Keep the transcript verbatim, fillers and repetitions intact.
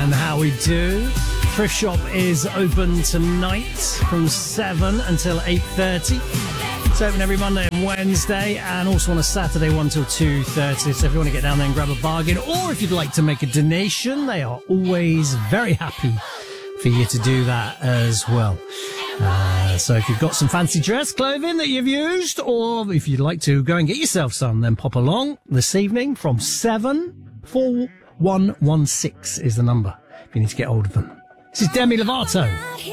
and how we do. Thrift shop is open tonight from seven until eight thirty. It's open every Monday and Wednesday, and also on a Saturday one till two thirty. So if you want to get down there and grab a bargain, or if you'd like to make a donation, they are always very happy for you to do that as well. Uh, so if you've got some fancy dress clothing that you've used, or if you'd like to go and get yourself some, then pop along this evening from seven. four one one six is the number if you need to get hold of them. This is Demi Lovato.